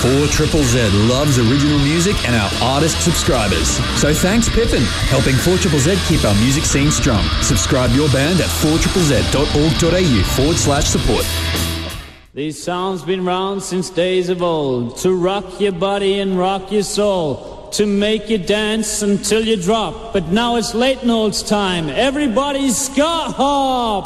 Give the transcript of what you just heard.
4ZZZ loves original music and our artist subscribers. So thanks Pippin, helping 4ZZZ keep our music scene strong. Subscribe your band at 4ZZZ.org.au/support. These songs been round since days of old, to rock your body and rock your soul, to make you dance until you drop. But now it's Leighton Old's time. Everybody ska hop!